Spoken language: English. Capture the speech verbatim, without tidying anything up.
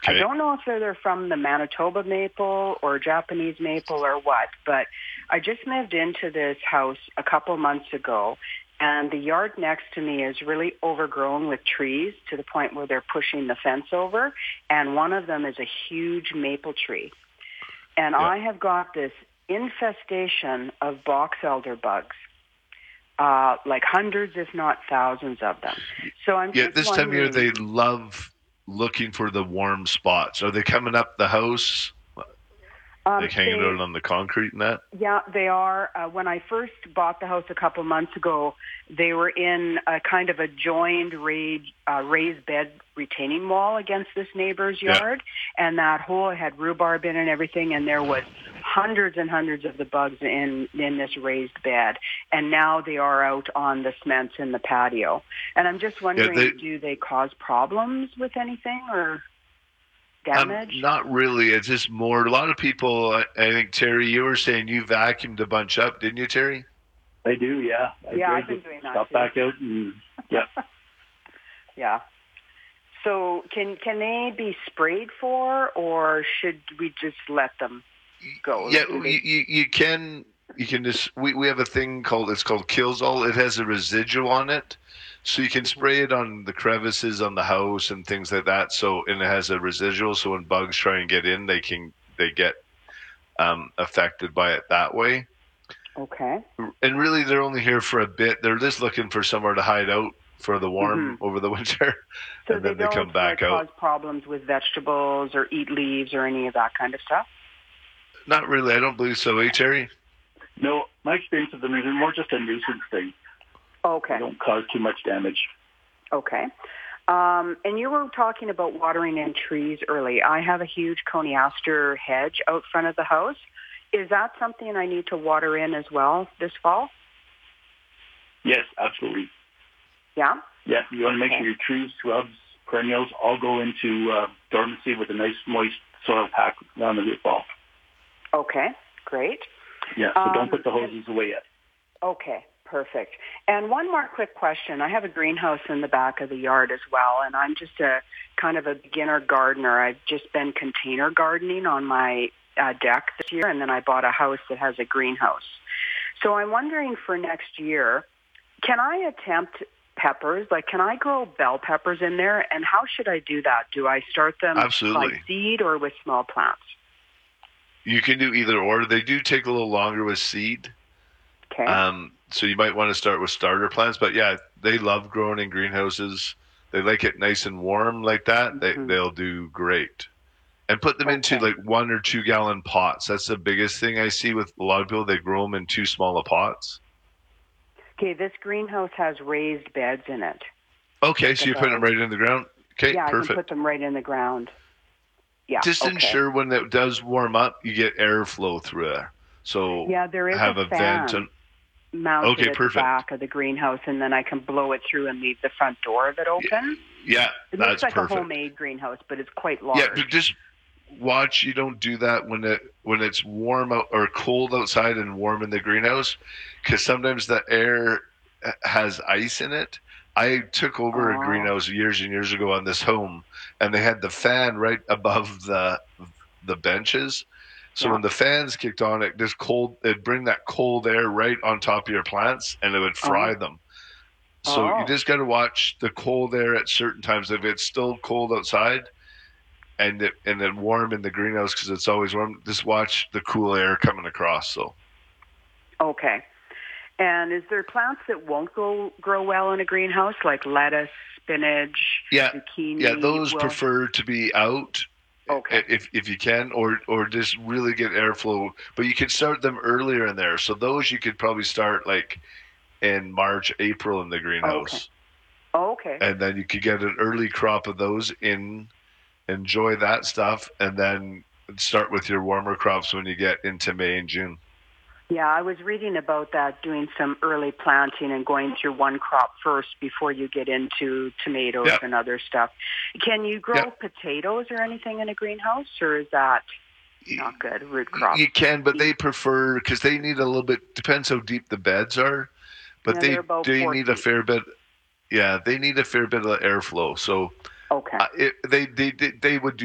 I Okay. don't know if they're from the Manitoba maple or Japanese maple or what, but I just moved into this house a couple months ago, and the yard next to me is really overgrown with trees to the point where they're pushing the fence over, and one of them is a huge maple tree. And Yeah. I have got this infestation of box elder bugs, uh, like hundreds, if not thousands of them. So I'm Yeah, just this time of year wondering. they love looking for the warm spots. Are they coming up the house, Um, like hanging they, out on the concrete and that? Yeah, they are. Uh, when I first bought the house a couple months ago, they were in a kind of a joined raised, uh, raised bed retaining wall against this neighbor's Yeah. yard, and that hole had rhubarb in and everything, and there was hundreds and hundreds of the bugs in in this raised bed, and now they are out on the cements in the patio. And I'm just wondering, they- do they cause problems with anything or Um, damage? not really. It's just more. A lot of people. I, I think Terry, you were saying you vacuumed a bunch up, didn't you, Terry? I do, yeah. I Yeah, dragged I've been the doing that stuff too. back out, and yeah. Yeah. So can can they be sprayed for, or should we just let them go? Yeah, Do they- you, you, you can. You can just. We, we have a thing called. It's called Killzall. It has a residue on it, so you can spray it on the crevices on the house and things like that. So and it has a residual. So when bugs try and get in, they can they get um, affected by it that way. Okay. And really, they're only here for a bit. They're just looking for somewhere to hide out for the warm Mhm. over the winter, So and they then they don't come back like, out. cause problems with vegetables or eat leaves or any of that kind of stuff? Not really. I don't believe so, eh, Terry? No, my experience with them is more just a nuisance thing. Okay. They don't cause too much damage. Okay. Um, and you were talking about watering in trees early. I have a huge coniaster hedge out front of the house. Is that something I need to water in as well this fall? Yes, absolutely. Yeah? Yeah, you want to make Okay. sure your trees, shrubs, perennials all go into uh, dormancy with a nice moist soil pack around the root ball. Okay, great. Yeah, so Um, don't put the hoses away yet. Okay, perfect. And one more quick question. I have a greenhouse in the back of the yard as well, and I'm just a kind of a beginner gardener. I've just been container gardening on my uh, deck this year, and then I bought a house that has a greenhouse. So I'm wondering for next year, can I attempt peppers? Like, can I grow bell peppers in there, and how should I do that? Do I start them Absolutely. by seed or with small plants? You can do either or. They do take a little longer with seed. Okay. Um, so you might want to start with starter plants. But yeah, they love growing in greenhouses. They like it nice and warm like that. They, Mhm. they'll do great. And put them into Okay. like one or two gallon pots. That's the biggest thing I see with a lot of people. They grow them in too small of pots. Okay, this greenhouse has raised beds in it. Okay, so you're putting them right in the ground. Okay, Yeah, I can perfect. put them right in the ground. Yeah. Just okay. ensure when it does warm up, you get airflow through there. So Yeah, there is have a a vent. fan And, mounted Okay, at perfect. the back of the greenhouse, and then I can blow it through and leave the front door of it open. yeah, It that's looks like perfect. a homemade greenhouse, but it's quite large. Yeah, but just watch you don't do that when it when it's warm out or cold outside and warm in the greenhouse, because sometimes the air has ice in it. I took over Oh. a greenhouse years and years ago on this home, and they had the fan right above the the benches. So Yeah. when the fans kicked on, it just cold. It'd bring that cold air right on top of your plants, and it would fry Oh. them. So Oh. you just got to watch the cold air at certain times. If it's still cold outside, and it, and then warm in the greenhouse because it's always warm, just watch the cool air coming across. So Okay. And is there plants that won't go grow well in a greenhouse, like lettuce, spinach, yeah, zucchini? yeah, those will- prefer to be out. Okay. If if you can, or or just really get airflow, but you can start them earlier in there. So those you could probably start like in March, April in the greenhouse, Okay. and then you could get an early crop of those in. Enjoy that stuff, and then start with your warmer crops when you get into May and June. Yeah, I was reading about that, doing some early planting and going through one crop first before you get into tomatoes Yep. and other stuff. Can you grow Yep. potatoes or anything in a greenhouse, or is that not good, root crop? You can, but they prefer because they need a little bit. Depends how deep the beds are, but Yeah, they they're about they four need a feet. fair bit. Yeah, they need a fair bit of airflow. So Okay. uh, it, they they they they would do